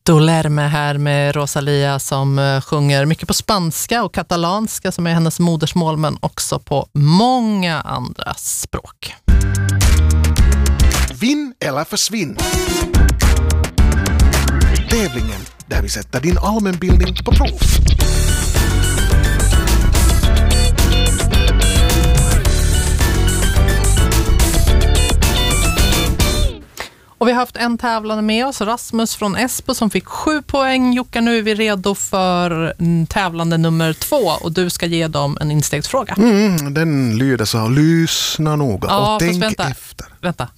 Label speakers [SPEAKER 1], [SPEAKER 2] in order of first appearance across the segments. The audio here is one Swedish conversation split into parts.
[SPEAKER 1] Dolerme här med Rosalia som sjunger mycket på spanska och katalanska som är hennes modersmål, men också på många andra språk.
[SPEAKER 2] Vinn eller försvinn. Tävlingen där vi sätter din allmänbildning på prov.
[SPEAKER 1] Och vi har haft en tävlande med oss, Rasmus från Esbo, som fick 7 poäng. Jocka, nu är vi redo för tävlande nummer 2 och du ska ge dem en instegsfråga.
[SPEAKER 2] Den lyder så här: lyssna noga och tänk efter.
[SPEAKER 1] Vänta.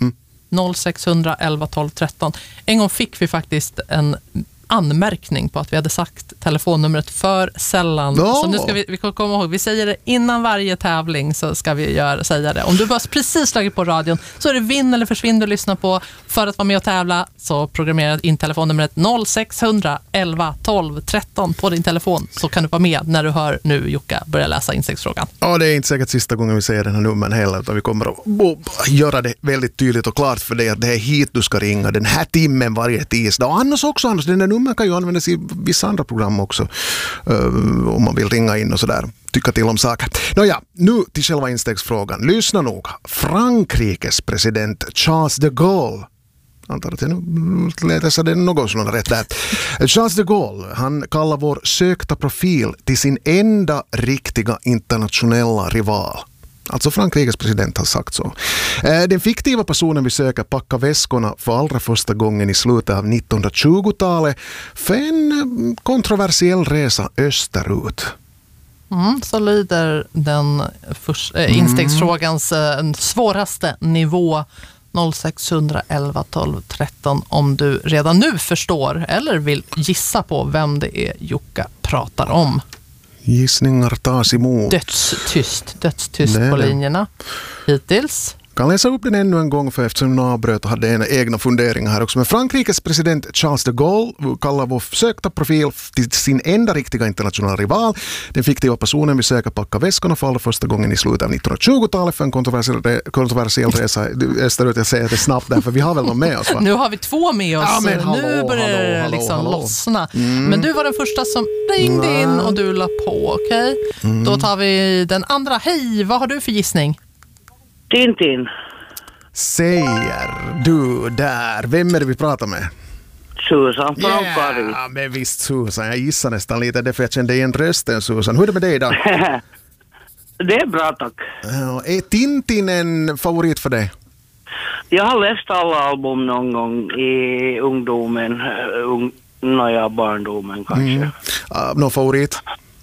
[SPEAKER 1] 0600 11 12 13. En gång fick vi faktiskt en anmärkning på att vi hade sagt telefonnumret för sällan. Så nu ska vi komma ihåg, vi säger det innan varje tävling, så ska vi säga det. Om du bara precis slagit på radion så är det vinn eller försvinn du lyssnar på. För att vara med och tävla så programmera in telefonnumret 0600 11 12 13 på din telefon, så kan du vara med när du hör nu Jocka börja läsa insektsfrågan.
[SPEAKER 2] Ja, det är inte säkert sista gången vi säger den här numren heller, utan vi kommer att göra det väldigt tydligt och klart för dig att det är hit du ska ringa den här timmen varje tisdag. Och annars den där numren kan ju användas i vissa andra program också, om man vill ringa in och sådär, tycka till om saker. Nåja, nu till själva instegsfrågan. Lyssna nog. Frankrikes president Charles de Gaulle, antar att jag nu läser det något sådant rätt där. Charles de Gaulle, han kallar vår sökta profil till sin enda riktiga internationella rival. Alltså Frankrikes president har sagt så. Den fiktiva personen vi söker packar väskorna för allra första gången i slutet av 1920-talet för en kontroversiell resa österut.
[SPEAKER 1] Så lyder den instegsfrågans svåraste nivå. 0600 11 12 13 om du redan nu förstår eller vill gissa på vem det är Jocka pratar om.
[SPEAKER 2] Gissningar tas emot.
[SPEAKER 1] Dödstyst på linjerna hittills.
[SPEAKER 2] Kan läsa upp den ännu en gång, för eftersom jag avbröt och hade egna funderingar här också. Men Frankrikes president Charles de Gaulle kallar vår sökta profil till sin enda riktiga internationella rival. Den fiktiva personen vi söker packa väskorna för allra första gången i slutet av 1920-talet för en kontroversiell resa österut. Jag säger det snabbt där, för vi har väl någon med oss, va?
[SPEAKER 1] Nu har vi 2 med oss.
[SPEAKER 2] Ja, men
[SPEAKER 1] nu börjar det liksom lossna. Men du var den första som ringde in och du la på, okej? Då tar vi den andra. Hej, vad har du för gissning?
[SPEAKER 3] Tintin.
[SPEAKER 2] Säger du där. Vem är det vi pratar med?
[SPEAKER 3] Susan från Kari.
[SPEAKER 2] Ja, men visst Susan. Jag gissar nästan lite därför jag kände igen rösten, Susan. Hur är det med dig idag?
[SPEAKER 3] Det är bra, tack.
[SPEAKER 2] Är Tintin en favorit för dig?
[SPEAKER 3] Jag har läst alla album någon gång i ungdomen. Barndomen kanske.
[SPEAKER 2] Någon favorit?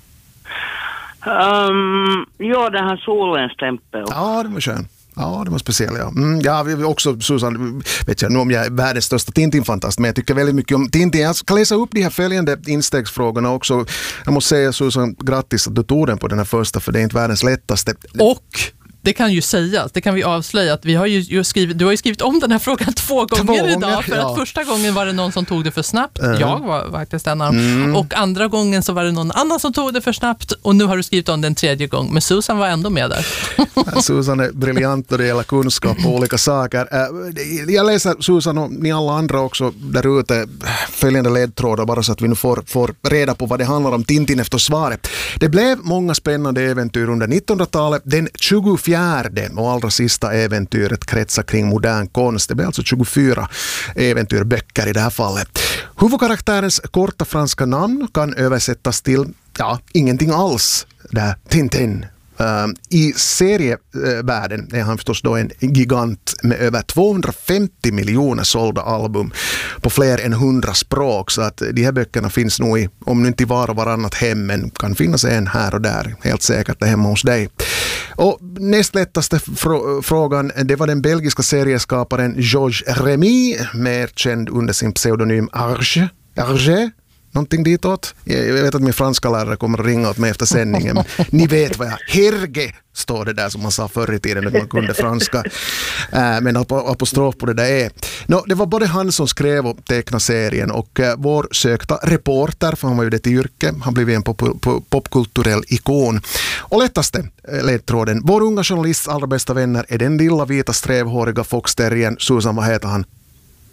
[SPEAKER 3] Ja, den här Solens tempel.
[SPEAKER 2] Ja, det var skön. Ja, det var speciellt, ja. Ja, vi också, Susan, vet jag nu om jag är världens största Tintin-fantast, men jag tycker väldigt mycket om Tintin. Jag kan läsa upp de här följande instegsfrågorna också. Jag måste säga, Susan, grattis att du tog den på den här första, för det är inte världens lättaste.
[SPEAKER 1] Och det kan ju sägas, det kan vi avslöja, att vi har ju skrivit, du har ju skrivit om den här frågan 2 gånger idag, för att första gången var det någon som tog det för snabbt, jag var faktiskt en av dem, och andra gången så var det någon annan som tog det för snabbt, och nu har du skrivit om den 3:e gången, men Susan var ändå med där.
[SPEAKER 2] Susan är briljant och det gäller kunskap på olika saker. Jag läser, Susan, och ni alla andra också där ute, följande ledtrådar bara så att vi nu får reda på vad det handlar om Tintin efter svaret. Det blev många spännande äventyr under 1900-talet. Den 24 och allra sista äventyret kretsar kring modern konst. Det blir alltså 24 äventyrböcker i det här fallet. Huvudkaraktärens korta franska namn kan översättas till ingenting alls. Där Tintin. I serievärlden är han förstås då en gigant med över 250 miljoner sålda album på fler än 100 språk, så att de här böckerna finns nog i, om nu inte i var och varannat hem, men kan finnas en här och där, helt säkert är hemma hos dig. Och näst lättaste frågan, det var den belgiska serieskaparen Georges Remy, mer känd under sin pseudonym Arge, någonting ditåt. Jag vet att min franska lärare kommer att ringa åt mig efter sändningen. Ni vet vad Herge står det där som man sa förr i tiden när man kunde franska. Men apostrof på det där är. Det var både han som skrev och tecknade serien och vår sökta reporter, för han var ju det till yrke, han blev en popkulturell ikon. Och lättaste ledtråden, vår unga journalists allra bästa vänner är den lilla vita strävhåriga foxterriern. Susan, vad heter han?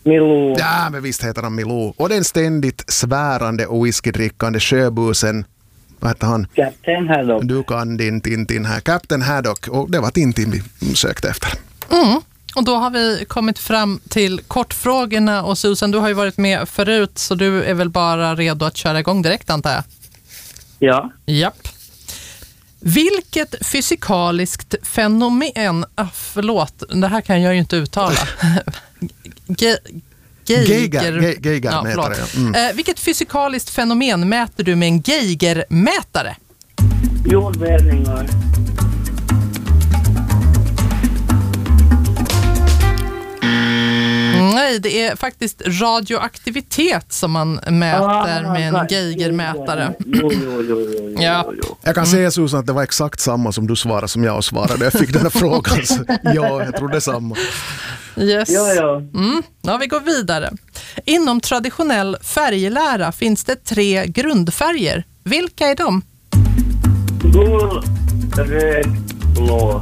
[SPEAKER 3] Milou.
[SPEAKER 2] Ja, men visst heter han Milou. Och den ständigt svärande och whiskydrickande sjöbusen, vad heter han?
[SPEAKER 3] Captain Haddock.
[SPEAKER 2] Du kan din Tintin här. Captain Haddock. Och det var Tintin vi sökte efter.
[SPEAKER 1] Och då har vi kommit fram till kortfrågorna. Och Susan, du har ju varit med förut, så du är väl bara redo att köra igång direkt, antar jag?
[SPEAKER 3] Ja.
[SPEAKER 1] Japp. Vilket fysikaliskt fenomen... förlåt, det här kan jag ju inte uttala.
[SPEAKER 2] Geigermätare. Ja.
[SPEAKER 1] Vilket fysikaliskt fenomen mäter du med en Geigermätare?
[SPEAKER 3] Jordbävningar.
[SPEAKER 1] Nej, det är faktiskt radioaktivitet som man mäter med en Geigermätare.
[SPEAKER 3] Jo.
[SPEAKER 1] Ja.
[SPEAKER 2] Jag kan säga, Susan, att det var exakt samma som du svarade som jag svarade. Jag fick den här frågan. Så, ja, jag tror det är samma.
[SPEAKER 1] Yes.
[SPEAKER 3] Ja.
[SPEAKER 1] Ja, vi går vidare. Inom traditionell färglära finns det 3 grundfärger. Vilka är de?
[SPEAKER 3] Gul, röd, blå.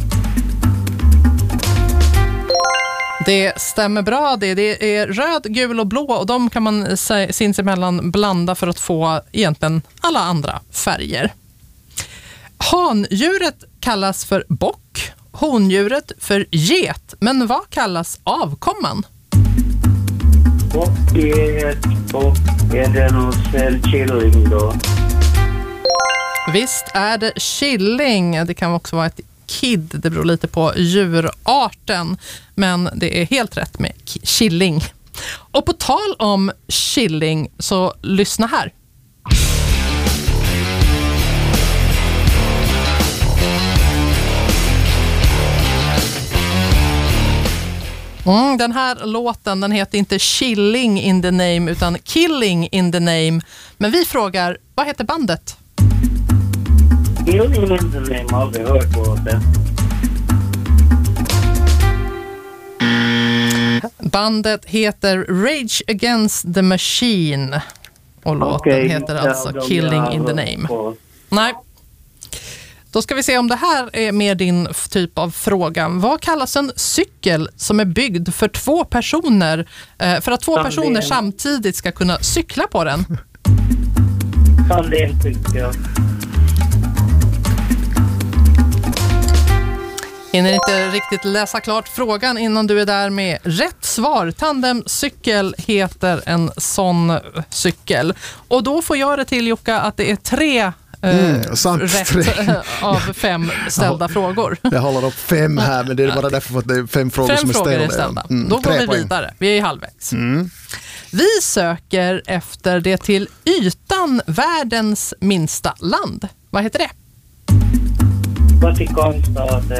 [SPEAKER 1] Det stämmer bra. Det är röd, gul och blå, och de kan man sinsemellan blanda för att få egentligen alla andra färger. Handjuret kallas för bock, hondjuret för get, men vad kallas avkomman?
[SPEAKER 3] Bocket och är det någon killing då?
[SPEAKER 1] Visst är det killing. Det kan också vara ett kid. Det beror lite på djurarten. Men det är helt rätt med killing. Och på tal om killing, så lyssna här. Den här låten, den heter inte Chilling in the Name utan Killing in the Name. Men vi frågar, vad heter bandet?
[SPEAKER 3] Killing in the Name har vi hört låten.
[SPEAKER 1] Bandet heter Rage Against the Machine. Och låten heter alltså Killing in the Name. Nej. Då ska vi se om det här är mer din typ av fråga. Vad kallas en cykel som är byggd för 2 personer? För att 2 personer samtidigt ska kunna cykla på den.
[SPEAKER 3] Tandemcykel.
[SPEAKER 1] Hinner inte riktigt läsa klart frågan innan du är där med rätt svar. Tandemcykel heter en sån cykel. Och då får jag det till, Jukka, att det är 3 rätt av 5 ställda frågor.
[SPEAKER 2] Jag håller upp 5 här, men det är bara därför att det är 5 frågor som är ställda.
[SPEAKER 1] Då går vi vidare. Vi är halvvägs. Vi söker efter det till ytan världens minsta land. Vad heter det?
[SPEAKER 3] Vatikanstaten.